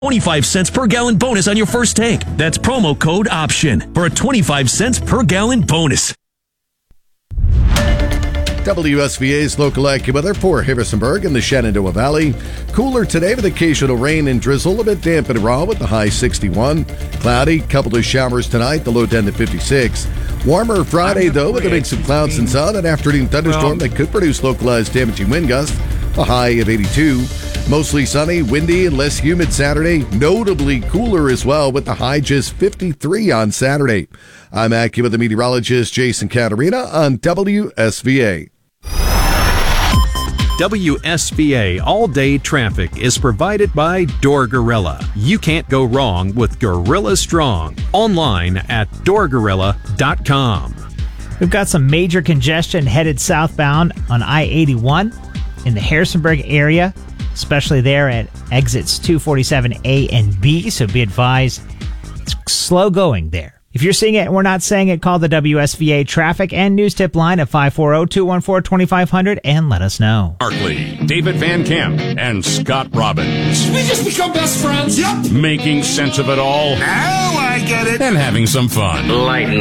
25 cents per gallon bonus on your first tank. That's promo code OPTION for a 25 cents per gallon bonus. WSVA's local AccuWeather for Harrisonburg and the Shenandoah Valley. Cooler today with occasional rain and drizzle, a bit damp and raw with the high 61. Cloudy, couple of showers tonight, the low 10 to 56. Warmer Friday, though, with a mix of clouds and sun. An afternoon thunderstorm that could produce localized damaging wind gusts, a high of 82. Mostly sunny, windy, and less humid Saturday. Notably cooler as well with the high just 53 on Saturday. I'm AccuWeather meteorologist Jason Caterina on WSVA. WSVA all-day traffic is provided by Door Gorilla. You can't go wrong with Gorilla Strong. Online at doorgorilla.com. We've got some major congestion headed southbound on I-81 in the Harrisonburg area, especially there at exits 247A and B, so be advised it's slow going there. If you're seeing it and we're not saying it, call the WSVA traffic and news tip line at 540-214-2500 and let us know. Barkley, David Van Camp, and Scott Robbins. We just become best friends. Yep. Making sense of it all. Now I get it. And having some fun. Lighten